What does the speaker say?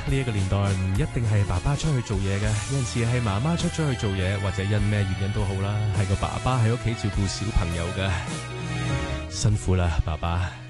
呢一個年代唔一定係爸爸出去做嘢嘅，有陣時係媽媽出咗去做嘢，或者因咩原因都好啦，係個爸爸喺屋企照顧小朋友嘅，辛苦啦，爸爸。